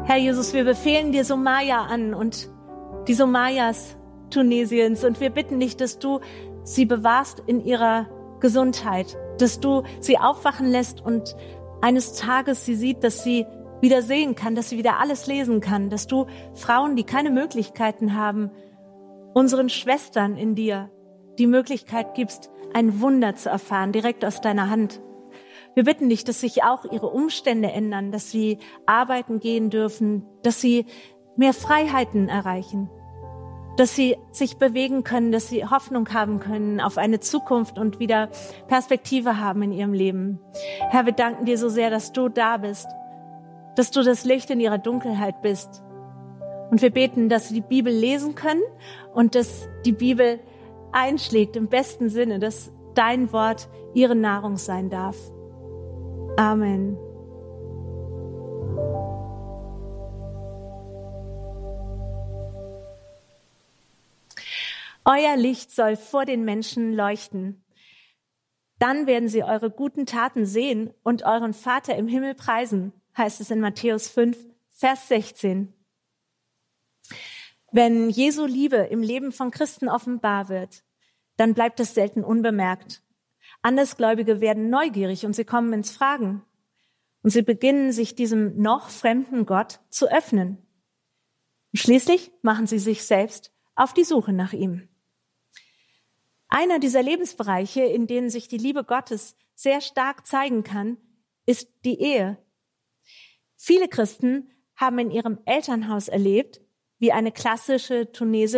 Herr Jesus, wir befehlen dir Somalia an und die Somayas Tunesiens und wir bitten dich, dass du sie bewahrst in ihrer Gesundheit, dass du sie aufwachen lässt und eines Tages sie sieht, dass sie wieder sehen kann, dass sie wieder alles lesen kann, dass du Frauen, die keine Möglichkeiten haben, unseren Schwestern in dir die Möglichkeit gibst, ein Wunder zu erfahren, direkt aus deiner Hand. Wir bitten dich, dass sich auch ihre Umstände ändern, dass sie arbeiten gehen dürfen, dass sie mehr Freiheiten erreichen, dass sie sich bewegen können, dass sie Hoffnung haben können auf eine Zukunft und wieder Perspektive haben in ihrem Leben. Herr, wir danken dir so sehr, dass du da bist, dass du das Licht in ihrer Dunkelheit bist. Und wir beten, dass sie die Bibel lesen können und dass die Bibel einschlägt im besten Sinne, dass dein Wort ihre Nahrung sein darf. Amen. Euer Licht soll vor den Menschen leuchten. Dann werden sie eure guten Taten sehen und euren Vater im Himmel preisen, heißt es in Matthäus 5, Vers 16. Wenn Jesu Liebe im Leben von Christen offenbar wird, dann bleibt es selten unbemerkt. Andersgläubige werden neugierig und sie kommen ins Fragen. Und sie beginnen, sich diesem noch fremden Gott zu öffnen. Und schließlich machen sie sich selbst auf die Suche nach ihm. Einer dieser Lebensbereiche, in denen sich die Liebe Gottes sehr stark zeigen kann, ist die Ehe. Viele Christen haben in ihrem Elternhaus erlebt, wie eine klassische tunesische